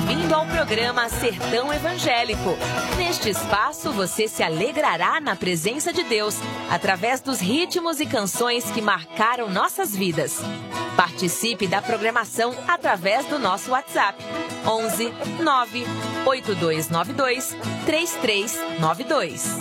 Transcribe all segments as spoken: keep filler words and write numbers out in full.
Bem-vindo ao programa Sertão Evangélico. Neste espaço, você se alegrará na presença de Deus, através dos ritmos e canções que marcaram nossas vidas. Participe da programação através do nosso WhatsApp, onze nove oito dois nove dois três três nove dois.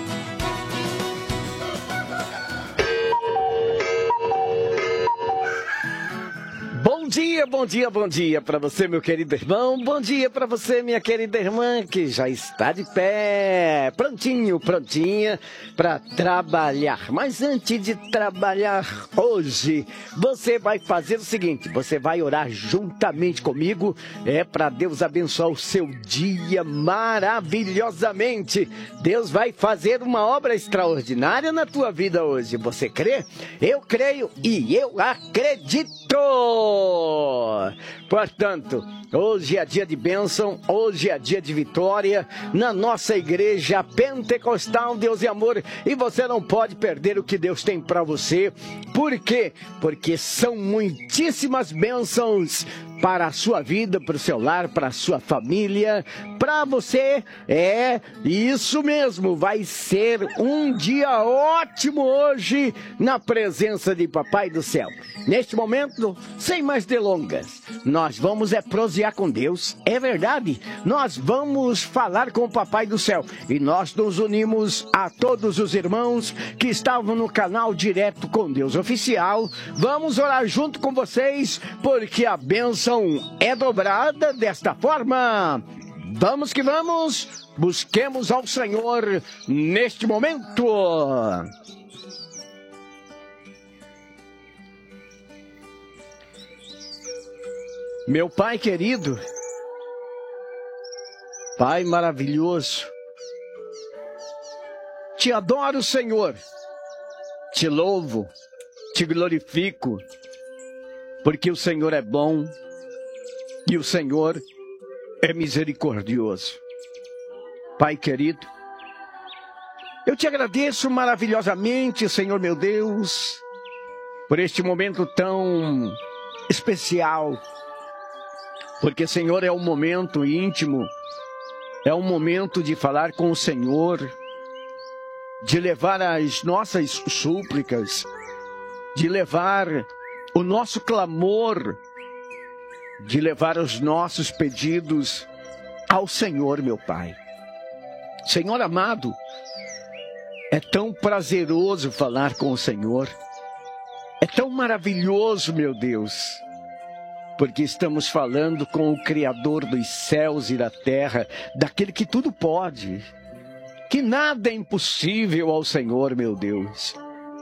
Bom dia, bom dia, bom dia para você, meu querido irmão. Bom dia para você, minha querida irmã, que já está de pé, prontinho, prontinha para trabalhar. Mas antes de trabalhar hoje, você vai fazer o seguinte: você vai orar juntamente comigo, é para Deus abençoar o seu dia maravilhosamente. Deus vai fazer uma obra extraordinária na tua vida hoje. Você crê? Eu creio e eu acredito. Portanto, hoje é dia de bênção, hoje é dia de vitória na nossa igreja pentecostal Deus e Amor, e você não pode perder o que Deus tem para você. Por quê? Porque são muitíssimas bênçãos para a sua vida, para o seu lar, para a sua família, para você. É isso mesmo, vai ser um dia ótimo hoje na presença de Papai do Céu. Neste momento, sem mais delongas, nós vamos é prosear com Deus, é verdade, nós vamos falar com o Papai do Céu, e nós nos unimos a todos os irmãos que estavam no canal Direto com Deus Oficial. Vamos orar junto com vocês, porque a bênção é dobrada desta forma. Vamos que vamos, busquemos ao Senhor neste momento. Meu Pai querido, Pai maravilhoso, te adoro, Senhor, te louvo, te glorifico, porque o Senhor é bom e o Senhor é misericordioso. Pai querido, eu te agradeço maravilhosamente, Senhor meu Deus, por este momento tão especial, porque, Senhor, é um momento íntimo, é um momento de falar com o Senhor, de levar as nossas súplicas, de levar o nosso clamor, de levar os nossos pedidos ao Senhor, meu Pai. Senhor amado, é tão prazeroso falar com o Senhor, é tão maravilhoso, meu Deus, porque estamos falando com o Criador dos céus e da terra, daquele que tudo pode, que nada é impossível ao Senhor, meu Deus.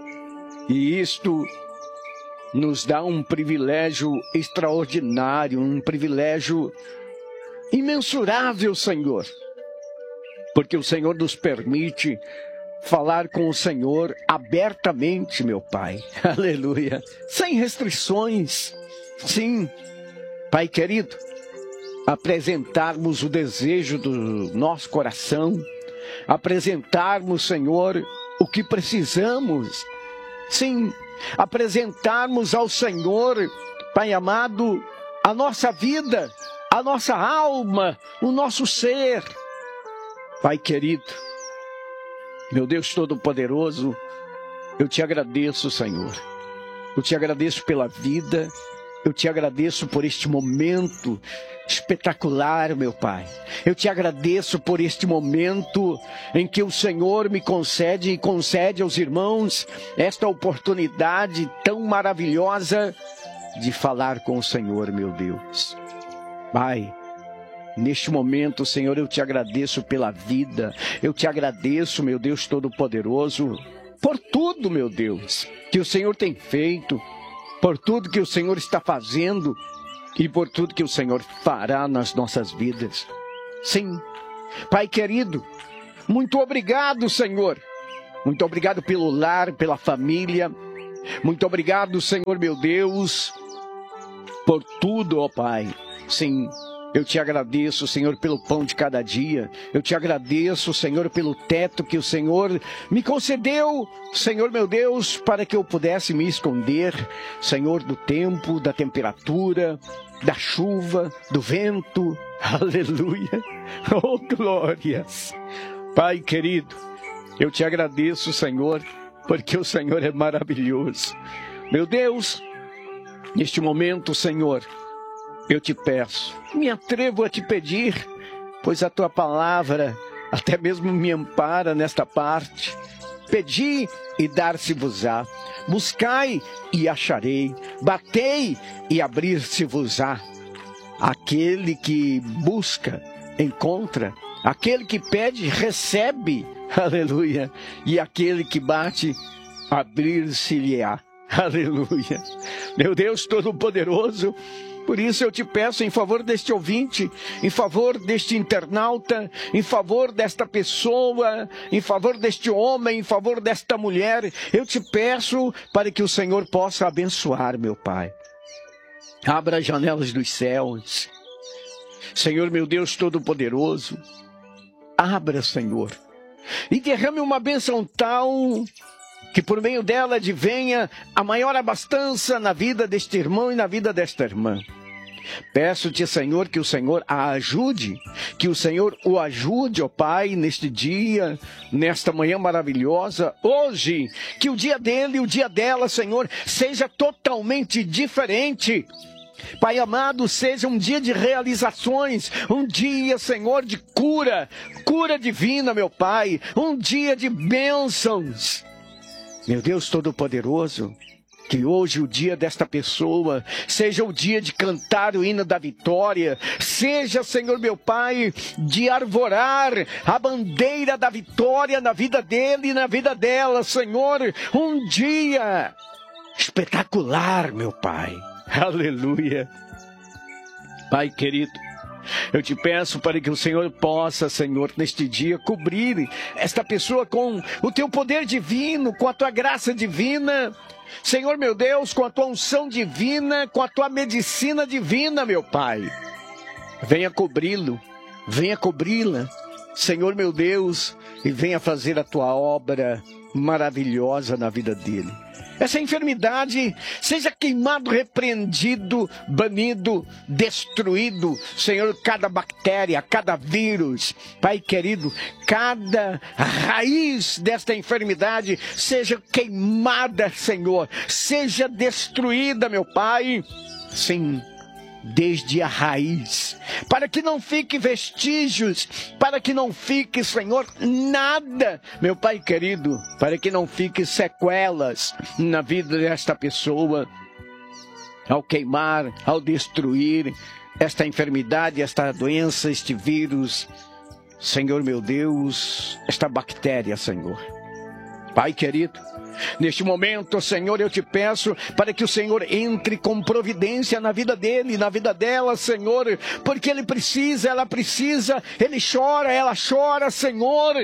E isto nos dá um privilégio extraordinário, um privilégio imensurável, Senhor, porque o Senhor nos permite falar com o Senhor abertamente, meu Pai, aleluia, sem restrições. Sim, Pai querido, apresentarmos o desejo do nosso coração, apresentarmos, Senhor, o que precisamos. Sim, apresentarmos ao Senhor, Pai amado, a nossa vida, a nossa alma, o nosso ser. Pai querido, meu Deus Todo-Poderoso, eu te agradeço, Senhor. Eu te agradeço pela vida. Eu te agradeço por este momento espetacular, meu Pai. Eu te agradeço por este momento em que o Senhor me concede e concede aos irmãos esta oportunidade tão maravilhosa de falar com o Senhor, meu Deus. Pai, neste momento, Senhor, eu te agradeço pela vida. Eu te agradeço, meu Deus Todo-Poderoso, por tudo, meu Deus, que o Senhor tem feito, por tudo que o Senhor está fazendo e por tudo que o Senhor fará nas nossas vidas. Sim, Pai querido, muito obrigado, Senhor. Muito obrigado pelo lar, pela família. Muito obrigado, Senhor meu Deus, por tudo, ó Pai. Sim, Eu te agradeço, Senhor, pelo pão de cada dia. Eu te agradeço, Senhor, pelo teto que o Senhor me concedeu, Senhor meu Deus, para que eu pudesse me esconder, Senhor, do tempo, da temperatura, da chuva, do vento. Aleluia. Oh, glórias. Pai querido, eu te agradeço, Senhor, porque o Senhor é maravilhoso. Meu Deus, neste momento, Senhor, eu te peço, me atrevo a te pedir, pois a tua palavra até mesmo me ampara nesta parte. Pedi e dar-se-vos-á, buscai e acharei, batei e abrir-se-vos-á. Aquele que busca, encontra, aquele que pede, recebe, aleluia, e aquele que bate, abrir-se-lhe-á, aleluia. Meu Deus Todo-Poderoso, por isso eu te peço em favor deste ouvinte, em favor deste internauta, em favor desta pessoa, em favor deste homem, em favor desta mulher, eu te peço para que o Senhor possa abençoar, meu Pai. Abra as janelas dos céus. Senhor, meu Deus Todo-Poderoso, abra, Senhor, e derrame uma bênção tal que por meio dela advenha a maior abastança na vida deste irmão e na vida desta irmã. Peço-te, Senhor, que o Senhor a ajude, que o Senhor o ajude, ó Pai, neste dia, nesta manhã maravilhosa, hoje, que o dia dele e o dia dela, Senhor, seja totalmente diferente. Pai amado, seja um dia de realizações, um dia, Senhor, de cura, cura divina, meu Pai, um dia de bênçãos. Meu Deus Todo-Poderoso, que hoje o dia desta pessoa seja o dia de cantar o hino da vitória, seja, Senhor meu Pai, de arvorar a bandeira da vitória na vida dele e na vida dela, Senhor, um dia espetacular, meu Pai, aleluia. Pai querido, eu te peço para que o Senhor possa, Senhor, neste dia, cobrir esta pessoa com o teu poder divino, com a tua graça divina. Senhor, meu Deus, com a tua unção divina, com a tua medicina divina, meu Pai. Venha cobri-lo, venha cobri-la, Senhor, meu Deus, e venha fazer a tua obra maravilhosa na vida dele. Essa enfermidade seja queimado, repreendido, banido, destruído. Senhor, cada bactéria, cada vírus, Pai querido, cada raiz desta enfermidade seja queimada, Senhor. Seja destruída, meu Pai. Sim, desde a raiz, para que não fique vestígios, para que não fique, Senhor, nada, meu Pai querido, para que não fique sequelas na vida desta pessoa, ao queimar, ao destruir esta enfermidade, esta doença, este vírus, Senhor meu Deus, esta bactéria, Senhor. Pai querido, neste momento, Senhor, eu te peço para que o Senhor entre com providência na vida dele, na vida dela, Senhor, porque ele precisa, ela precisa, ele chora, ela chora, Senhor.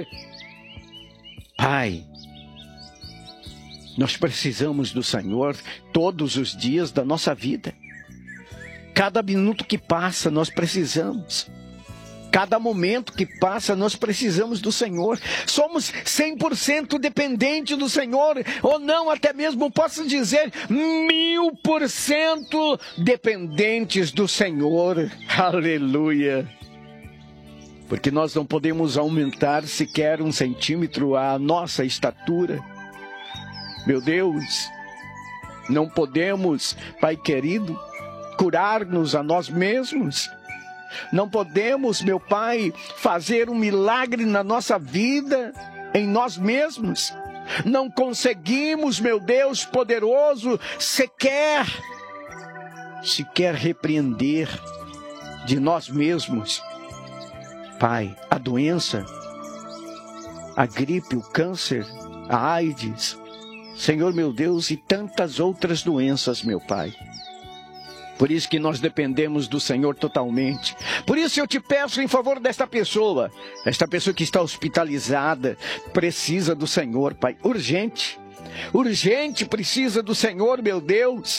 Pai, nós precisamos do Senhor todos os dias da nossa vida. Cada minuto que passa, nós precisamos. Cada momento que passa, nós precisamos do Senhor. Somos cem por cento dependentes do Senhor, ou não, até mesmo posso dizer, mil por cento dependentes do Senhor. Aleluia. Porque nós não podemos aumentar sequer um centímetro a nossa estatura. Meu Deus, não podemos, Pai querido, curar-nos a nós mesmos. Não podemos, meu Pai, fazer um milagre na nossa vida, em nós mesmos. Não conseguimos, meu Deus poderoso, sequer, sequer repreender de nós mesmos, Pai, a doença, a gripe, o câncer, a AIDS, Senhor meu Deus, e tantas outras doenças, meu Pai. Por isso que nós dependemos do Senhor totalmente. Por isso eu te peço em favor desta pessoa, esta pessoa que está hospitalizada, precisa do Senhor, Pai, urgente, urgente precisa do Senhor, meu Deus.